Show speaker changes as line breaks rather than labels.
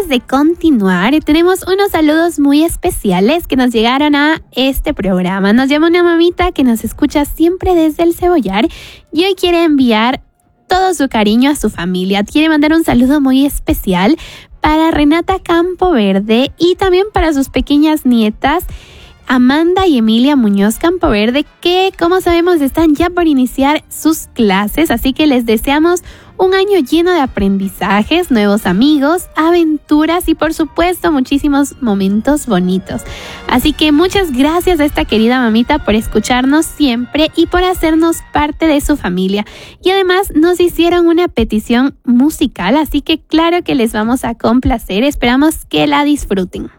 antes de continuar, tenemos unos saludos muy especiales que nos llegaron a este programa. Nos llama una mamita que nos escucha siempre desde el Cebollar y hoy quiere enviar todo su cariño a su familia. Quiere mandar un saludo muy especial para Renata Campoverde y también para sus pequeñas nietas Amanda y Emilia Muñoz Campoverde, que como sabemos están ya por iniciar sus clases, así que les deseamos un año lleno de aprendizajes, nuevos amigos, aventuras y por supuesto muchísimos momentos bonitos. Así que muchas gracias a esta querida mamita por escucharnos siempre y por hacernos parte de su familia. Y además nos hicieron una petición musical, así que claro que les vamos a complacer, esperamos que la disfruten.